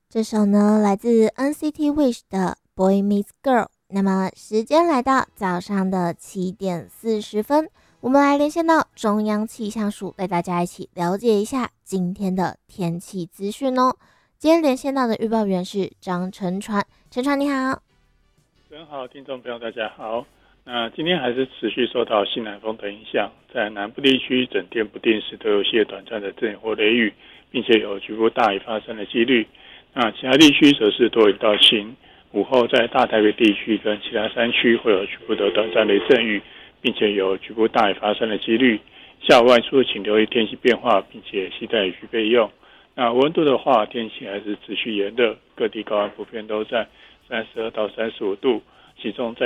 这首呢来自 NCT Wish 的 Boy Meets Girl。那么时间来到早上的7:40，我们来连线到中央气象署，带大家一起了解一下今天的天气资讯哦。今天连线到的预报员是张晨传，晨传你好。 真好，听众朋友大家好。那今天还是持续受到西南风的影响，在南部地区整天不定时都有些短暂的阵雨或雷雨，并且有局部大雨发生的几率。那其他地区则是多云到晴，午后在大台北地区跟其他山区会有局部的短暂雷阵雨，并且有局部大雨发生的几率。下午外出请留意天气变化，并且携带雨具备用。那温度的话，天气还是持续炎热，各地高温普遍都在32到35度，其中在